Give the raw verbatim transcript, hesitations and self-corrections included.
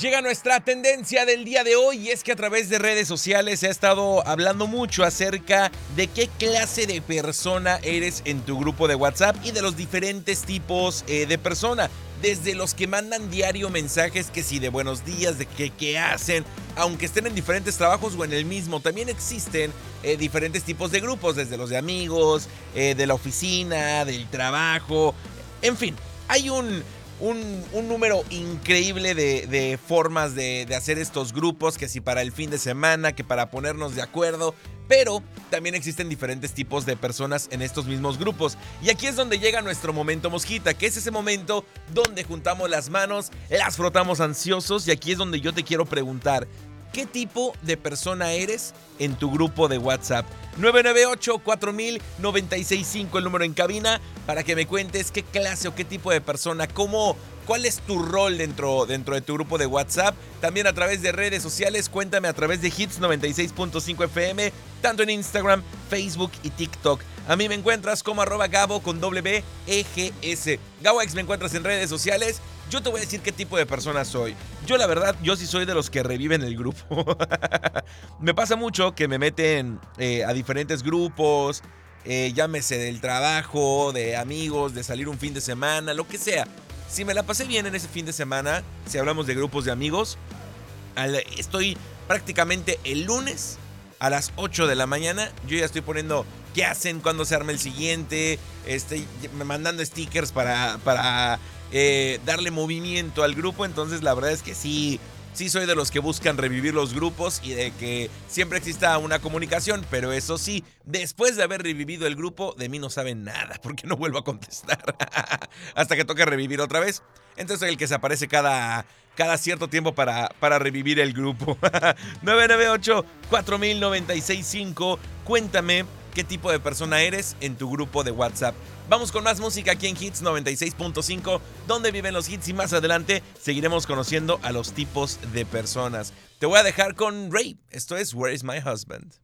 Llega nuestra tendencia del día de hoy y es que a través de redes sociales se ha estado hablando mucho acerca de qué clase de persona eres en tu grupo de WhatsApp y de los diferentes tipos eh, de persona. Desde los que mandan diario mensajes que si de buenos días, de que qué hacen, aunque estén en diferentes trabajos o en el mismo. También existen eh, diferentes tipos de grupos, desde los de amigos, eh, de la oficina, del trabajo, en fin, hay un... Un, un número increíble de, de formas de, de hacer estos grupos, que si para el fin de semana, que para ponernos de acuerdo, pero también existen diferentes tipos de personas en estos mismos grupos. Y aquí es donde llega nuestro momento mosquita, que es ese momento donde juntamos las manos, las frotamos ansiosos, y aquí es donde yo te quiero preguntar, ¿qué tipo de persona eres en tu grupo de WhatsApp? nueve nueve ocho, cuatro mil, noventa y seis cinco el número en cabina para que me cuentes qué clase o qué tipo de persona, cómo, cuál es tu rol dentro, dentro de tu grupo de WhatsApp. También a través de redes sociales, cuéntame a través de Hits noventa y seis punto cinco F M, tanto en Instagram, Facebook y TikTok. A mí me encuentras como arroba Gabo con W E G S. GaboX me encuentras en redes sociales. Yo te voy a decir qué tipo de persona soy. Yo la verdad, yo sí soy de los que reviven el grupo. Me pasa mucho que me meten eh, a diferentes grupos, eh, llámese del trabajo, de amigos, de salir un fin de semana, lo que sea. Si me la pasé bien en ese fin de semana, si hablamos de grupos de amigos, al, estoy prácticamente el lunes a las ocho de la mañana. Yo ya estoy poniendo qué hacen, cuándo se arma el siguiente, estoy mandando stickers para... para Eh, darle movimiento al grupo. Entonces la verdad es que sí, sí soy de los que buscan revivir los grupos y de que siempre exista una comunicación, pero eso sí, después de haber revivido el grupo, de mí no saben nada, porque no vuelvo a contestar hasta que toque revivir otra vez. Entonces soy el que se aparece cada, cada cierto tiempo para, para revivir el grupo. nueve nueve ocho, cuatro mil, noventa y seis cinco. Cuéntame qué tipo de persona eres en tu grupo de WhatsApp. Vamos con más música aquí en Hits noventa y seis punto cinco, donde viven los hits, y más adelante seguiremos conociendo a los tipos de personas. Te voy a dejar con Ray. Esto es Where is My Husband.